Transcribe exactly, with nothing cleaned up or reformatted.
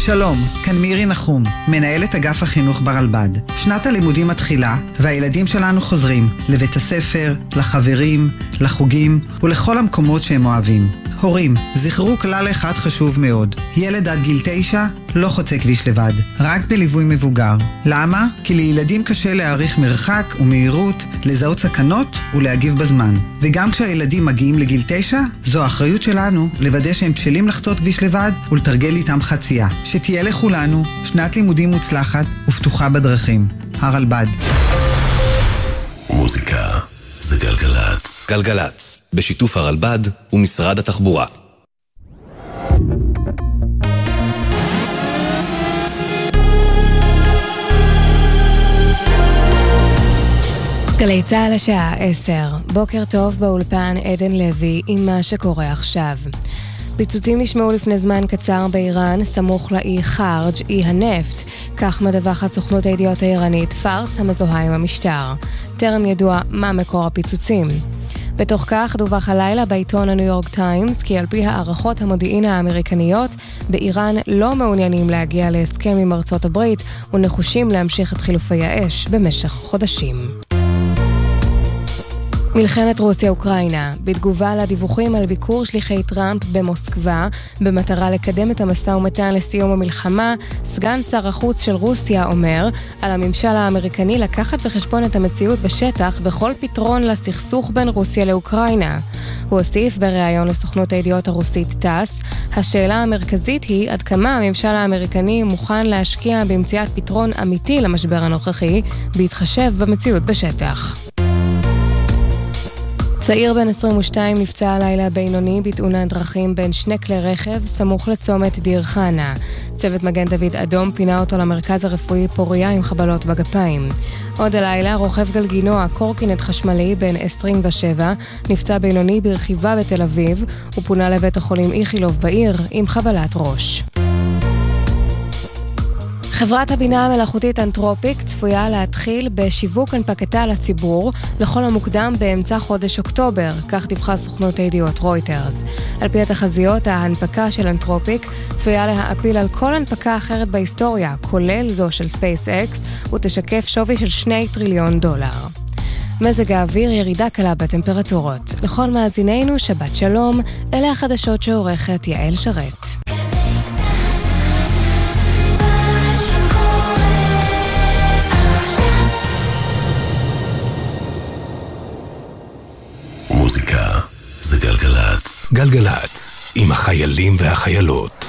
שלום, כאן מירי נחום, מנהלת אגף החינוך ברלב"ד. שנת הלימודים מתחילה, והילדים שלנו חוזרים לבית הספר, לחברים, לחוגים ולכל המקומות שהם אוהבים. הורים, זכרו כלל אחד חשוב מאוד. ילד עד גיל תשע לא חוצה כביש לבד, רק בליווי מבוגר. למה? כי לילדים קשה להעריך מרחק ומהירות, לזהות סכנות ולהגיב בזמן. וגם כשהילדים מגיעים לגיל תשע, זו האחריות שלנו לוודא שהם בשלים לחצות כביש לבד ולתרגל איתם חצייה. שתהיה לכולנו שנת לימודים מוצלחת ופתוחה בדרכים. הרלב"ד. מוזיקה זה גלגלץ. גלגלץ, בשיתוף הרלב"ד ומשרד התחבורה. גלי צהל השעה עשר. בוקר טוב באולפן עדן לוי עם מה שקורה עכשיו. פיצוצים נשמעו לפני זמן קצר באיראן, סמוך לאי חרג', אי הנפט. כך מדווחת סוכנות הידיעות האיראנית פארס המזוהה עם המשטר. טרם ידוע מה מקור הפיצוצים. בתוך כך דווח הלילה בעיתון הניו יורק טיימס כי על פי הערכות המודיעין האמריקניות, באיראן לא מעוניינים להגיע להסכם עם ארצות הברית ונחושים להמשיך את חילופי האש במשך חודשים. מלחמת רוסיה-אוקראינה, בתגובה לדיווחים על ביקור שליחי טראמפ במוסקבה, במטרה לקדם את המשא ומתן לסיום המלחמה, סגן שר החוץ של רוסיה אומר על הממשל האמריקני לקחת בחשבון את המציאות בשטח בכל פתרון לסכסוך בין רוסיה לאוקראינה. הוא הוסיף בריאיון לסוכנות הידיעות הרוסית טאס, השאלה המרכזית היא עד כמה הממשל האמריקני מוכן להשקיע במציאת פתרון אמיתי למשבר הנוכחי, בהתחשב במציאות בשטח. צעיר בן עשרים ושתיים נפצע הלילה בינוני בתאונת דרכים בין שני כלי רכב סמוך לצומת דיר חנה. צוות מגן דוד אדום פינה אותו למרכז הרפואי פוריה עם חבלות בגפיים. עוד הלילה רוכב גלגינוע קורקינט חשמלי בן עשרים ושבע נפצע בינוני ברכיבה בתל אביב ופונה לבית החולים איכילוב בעיר עם חבלת ראש. חברת הבינה המלאכותית אנתרופיק צפויה להתחיל בשיווק הנפקתה לציבור לכל המוקדם באמצע חודש אוקטובר, כך דיווחה סוכנות הידיעות רויטרס. על פי התחזיות, ההנפקה של אנתרופיק צפויה להעפיל על כל הנפקה אחרת בהיסטוריה, כולל זו של ספייס-אקס, ותשקף שווי של שני טריליון דולר. מזג האוויר, ירידה קלה בטמפרטורות. לכל מאזינינו, שבת שלום, אלה החדשות שעורכת יעל שרת. מוזיקה זה גלגלץ. גלגלץ, עם החיילים והחיילות.